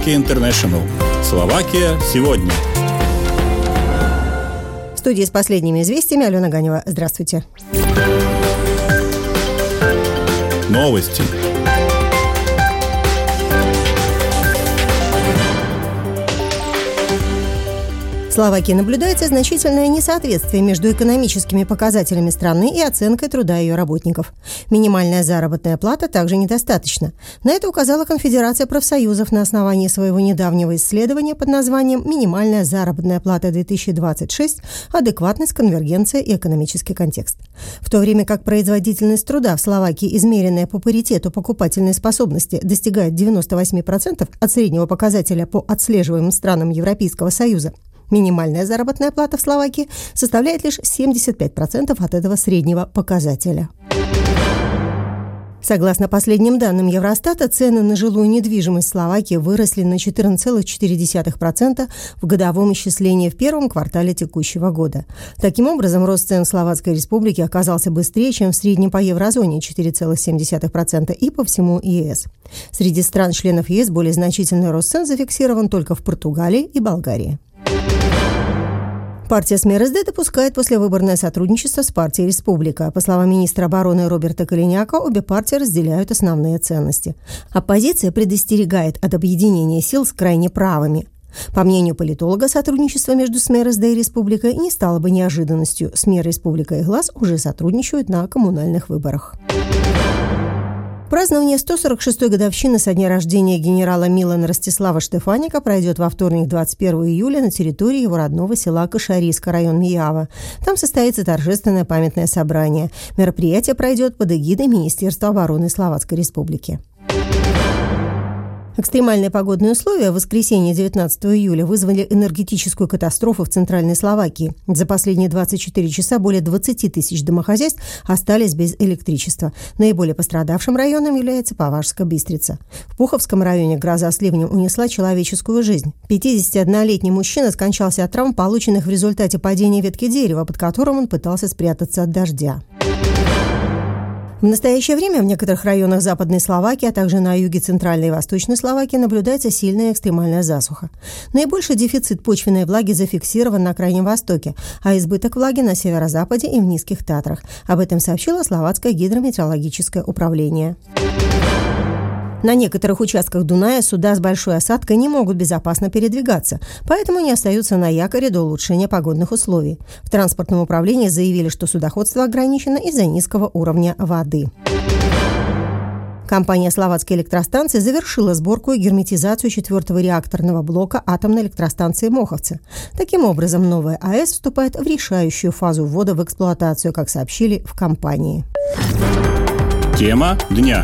International. Словакия сегодня. В студии с последними известиями Алена Ганева. Здравствуйте. Новости. В Словакии наблюдается значительное несоответствие между экономическими показателями страны и оценкой труда ее работников. Минимальная заработная плата также недостаточна. На это указала Конфедерация профсоюзов на основании своего недавнего исследования под названием «Минимальная заработная плата-2026. Адекватность, конвергенция и экономический контекст». В то время как производительность труда в Словакии, измеренная по паритету покупательной способности, достигает 98% от среднего показателя по отслеживаемым странам Европейского Союза, минимальная заработная плата в Словакии составляет лишь 75% от этого среднего показателя. Согласно последним данным Евростата, цены на жилую недвижимость в Словакии выросли на 14,4% в годовом исчислении в первом квартале текущего года. Таким образом, рост цен в Словацкой Республике оказался быстрее, чем в среднем по еврозоне 4,7% и по всему ЕС. Среди стран-членов ЕС более значительный рост цен зафиксирован только в Португалии и Болгарии. Партия СМЕРСД допускает послевыборное сотрудничество с партией «Республика». По словам министра обороны Роберта Калиняка, обе партии разделяют основные ценности. Оппозиция предостерегает от объединения сил с крайне правыми. По мнению политолога, сотрудничество между СМЕРСД и «Республикой» не стало бы неожиданностью. СМЕР, «Республика» и «Глас» уже сотрудничают на коммунальных выборах. Празднование 146-й годовщины со дня рождения генерала Милана Ростислава Штефаника пройдет во вторник, 21 июля, на территории его родного села Кашарийска, район Миява. Там состоится торжественное памятное собрание. Мероприятие пройдет под эгидой Министерства обороны Словацкой Республики. Экстремальные погодные условия в воскресенье 19 июля вызвали энергетическую катастрофу в Центральной Словакии. За последние 24 часа более 20 тысяч домохозяйств остались без электричества. Наиболее пострадавшим районом является Паварская Бистрица. В Пуховском районе гроза с ливнем унесла человеческую жизнь. 51-летний мужчина скончался от травм, полученных в результате падения ветки дерева, под которым он пытался спрятаться от дождя. В настоящее время в некоторых районах Западной Словакии, а также на юге Центральной и Восточной Словакии наблюдается сильная экстремальная засуха. Наибольший дефицит почвенной влаги зафиксирован на Крайнем Востоке, а избыток влаги на северо-западе и в Низких Татрах. Об этом сообщило Словацкое гидрометеорологическое управление. На некоторых участках Дуная суда с большой осадкой не могут безопасно передвигаться, поэтому не остаются на якоре до улучшения погодных условий. В транспортном управлении заявили, что судоходство ограничено из-за низкого уровня воды. Компания словацкой электростанции завершила сборку и герметизацию 4-го реакторного блока атомной электростанции Моховцы. Таким образом, новая АЭС вступает в решающую фазу ввода в эксплуатацию, как сообщили в компании. Тема дня.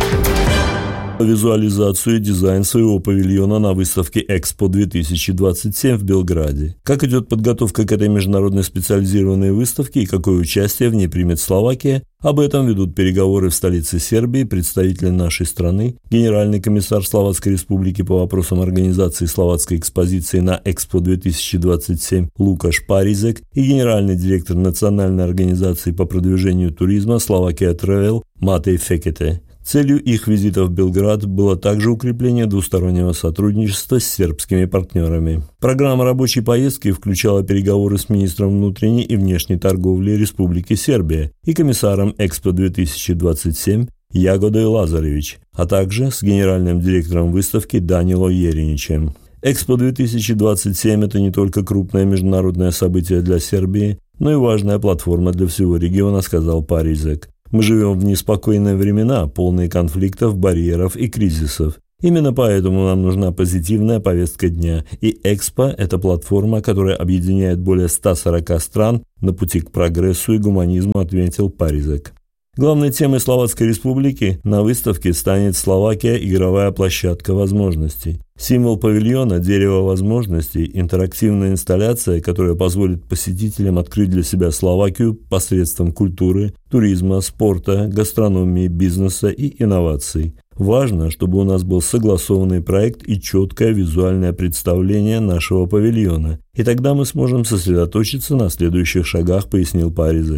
Визуализацию и дизайн своего павильона на выставке «Экспо-2027» в Белграде. Как идет подготовка к этой международной специализированной выставке и какое участие в ней примет Словакия, об этом ведут переговоры в столице Сербии представители нашей страны, генеральный комиссар Словацкой Республики по вопросам организации словацкой экспозиции на «Экспо-2027» Лукаш Паризек и генеральный директор Национальной организации по продвижению туризма «Словакия Travel» Матей Фекете. Целью их визита в Белград было также укрепление двустороннего сотрудничества с сербскими партнерами. Программа рабочей поездки включала переговоры с министром внутренней и внешней торговли Республики Сербия и комиссаром Экспо-2027 Ягодой Лазаревич, а также с генеральным директором выставки Данило Ериничем. Экспо-2027 – это не только крупное международное событие для Сербии, но и важная платформа для всего региона, сказал Паризек. Мы живем в неспокойные времена, полные конфликтов, барьеров и кризисов. Именно поэтому нам нужна позитивная повестка дня. И Экспо – это платформа, которая объединяет более 140 стран на пути к прогрессу и гуманизму, отметил Паризек. Главной темой Словацкой Республики на выставке станет Словакия – игровая площадка возможностей. Символ павильона – дерево возможностей, интерактивная инсталляция, которая позволит посетителям открыть для себя Словакию посредством культуры, туризма, спорта, гастрономии, бизнеса и инноваций. Важно, чтобы у нас был согласованный проект и четкое визуальное представление нашего павильона. И тогда мы сможем сосредоточиться на следующих шагах, пояснил Паризек.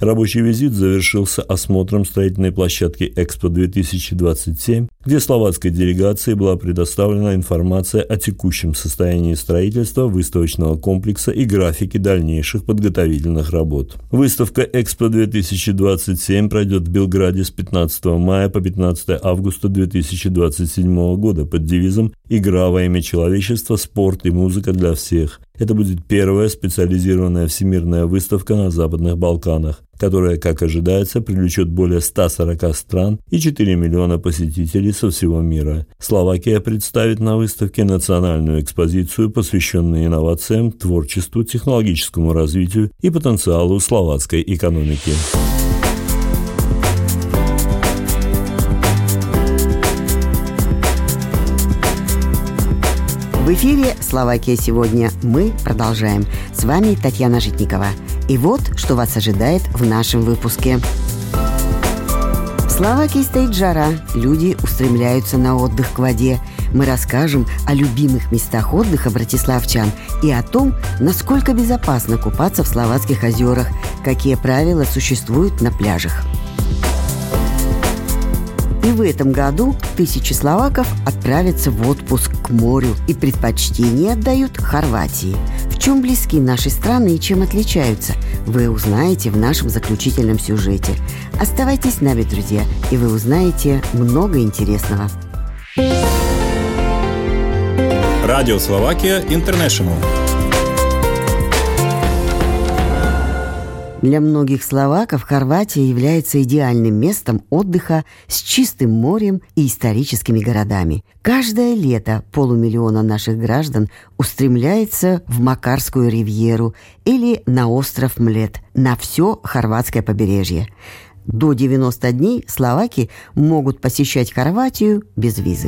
Рабочий визит завершился осмотром строительной площадки Экспо-2027, где словацкой делегации была предоставлена информация о текущем состоянии строительства выставочного комплекса и графике дальнейших подготовительных работ. Выставка Экспо-2027 пройдет в Белграде с 15 мая по 15 августа 2027 года под девизом «Игра во имя человечества, спорт и музыка для всех». Это будет первая специализированная всемирная выставка на Западных Балканах, которая, как ожидается, привлечет более 140 стран и 4 миллиона посетителей со всего мира. Словакия представит на выставке национальную экспозицию, посвященную инновациям, творчеству, технологическому развитию и потенциалу словацкой экономики. В эфире «Словакия сегодня». Мы продолжаем. С вами Татьяна Житникова. И вот, что вас ожидает в нашем выпуске. В Словакии стоит жара. Люди устремляются на отдых к воде. Мы расскажем о любимых местах отдыха братиславчан и о том, насколько безопасно купаться в словацких озерах, какие правила существуют на пляжах. И в этом году тысячи словаков отправятся в отпуск к морю и предпочтение отдают Хорватии. В чем близки наши страны и чем отличаются, вы узнаете в нашем заключительном сюжете. Оставайтесь с нами, друзья, и вы узнаете много интересного. Радио Словакия Интернешнл. Для многих словаков Хорватия является идеальным местом отдыха с чистым морем и историческими городами. Каждое лето 500 000 наших граждан устремляется в Макарскую ривьеру или на остров Млет, на все хорватское побережье. До 90 дней словаки могут посещать Хорватию без визы.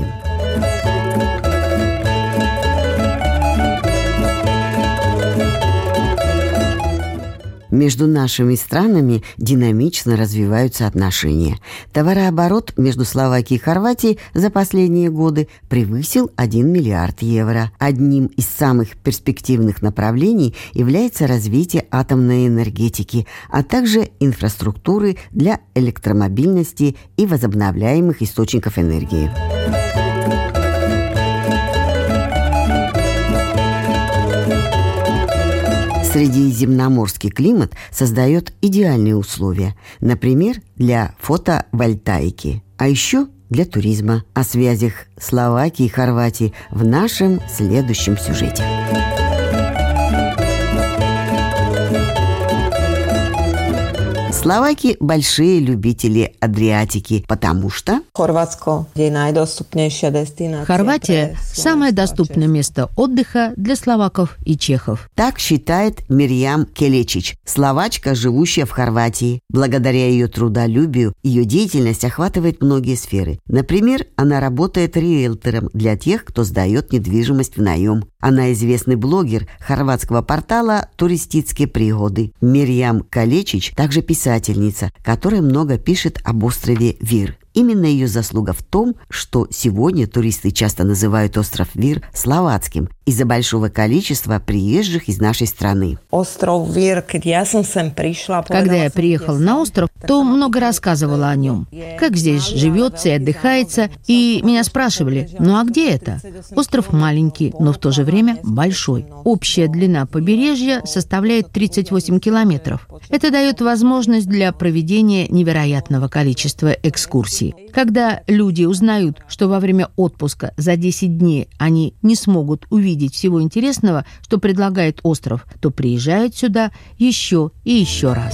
Между нашими странами динамично развиваются отношения. Товарооборот между Словакией и Хорватией за последние годы превысил 1 миллиард евро. Одним из самых перспективных направлений является развитие атомной энергетики, а также инфраструктуры для электромобильности и возобновляемых источников энергии. Средиземноморский климат создает идеальные условия, например, для фотовольтаики, а еще для туризма. О связях Словакии и Хорватии в нашем следующем сюжете. Словаки – большие любители Адриатики, потому что Хорватия – самое доступное место отдыха для словаков и чехов. Так считает Мирьям Келечич, словачка, живущая в Хорватии. Благодаря ее трудолюбию ее деятельность охватывает многие сферы. Например, она работает риэлтором для тех, кто сдает недвижимость в наем. Она известный блогер хорватского портала «Туристические пригоды». Мирьям Келечич также писательница, которая много пишет об острове Вир. Именно ее заслуга в том, что сегодня туристы часто называют остров Вир словацким из-за большого количества приезжих из нашей страны. Когда я приехала на остров, то много рассказывала о нем, как здесь живется и отдыхается, и меня спрашивали, ну а где это? Остров маленький, но в то же время большой. Общая длина побережья составляет 38 километров. Это дает возможность для проведения невероятного количества экскурсий. Когда люди узнают, что во время отпуска за 10 дней они не смогут увидеть всего интересного, что предлагает остров, то приезжают сюда еще и еще раз.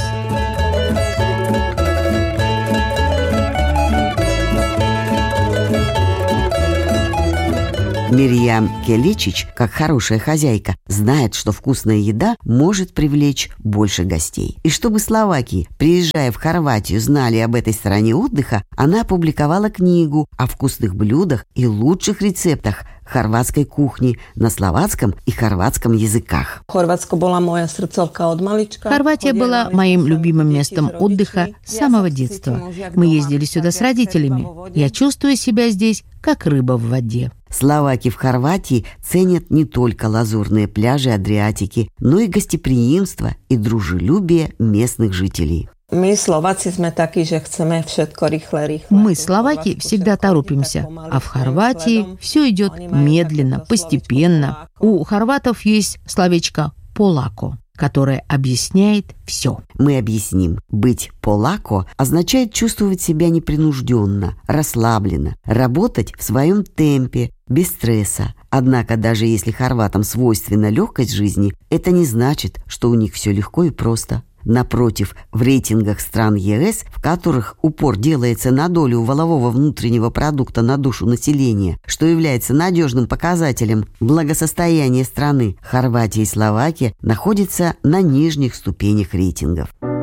Мирьям Келечич, как хорошая хозяйка, знает, что вкусная еда может привлечь больше гостей. И чтобы словаки, приезжая в Хорватию, знали об этой стране отдыха, она опубликовала книгу о вкусных блюдах и лучших рецептах хорватской кухни на словацком и хорватском языках. Хорватия была моим любимым местом отдыха с самого детства. Мы ездили сюда с родителями. Я чувствую себя здесь, как рыба в воде. Словаки в Хорватии ценят не только лазурные пляжи Адриатики, но и гостеприимство и дружелюбие местных жителей. Мы, словаки, всегда торопимся, а в Хорватии все идет медленно, постепенно. У хорватов есть словечко «полако», которое объясняет все. Мы объясним. Быть полако означает чувствовать себя непринужденно, расслабленно, работать в своем темпе, без стресса. Однако, даже если хорватам свойственна легкость жизни, это не значит, что у них все легко и просто. Напротив, в рейтингах стран ЕС, в которых упор делается на долю валового внутреннего продукта на душу населения, что является надежным показателем благосостояния страны, Хорватия и Словакия находятся на нижних ступенях рейтингов.